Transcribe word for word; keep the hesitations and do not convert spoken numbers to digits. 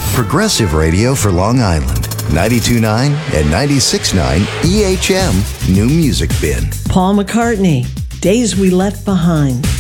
Progressive Radio for Long Island. ninety-two point nine and ninety-six point nine E H M New Music Bin. Paul McCartney, Days We Left Behind.